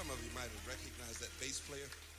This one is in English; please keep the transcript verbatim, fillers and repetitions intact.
Some of you might have recognized that bass player.